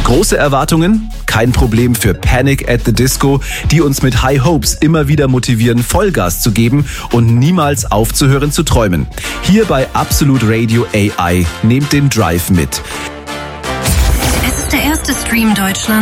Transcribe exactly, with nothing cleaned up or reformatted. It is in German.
Große Erwartungen? Kein Problem für Panic at the Disco, die uns mit High Hopes immer wieder motivieren, Vollgas zu geben und niemals aufzuhören zu träumen. Hier bei Absolute Radio A I. Nehmt den Drive mit. Es ist der erste Stream Deutschlands